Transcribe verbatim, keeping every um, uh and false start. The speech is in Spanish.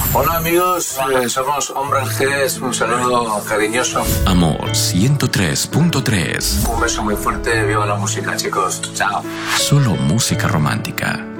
Hola amigos, eh, somos Hombre G, un saludo cariñoso. Amor ciento tres punto tres. Un beso muy fuerte, viva la música chicos, chao. Solo música romántica.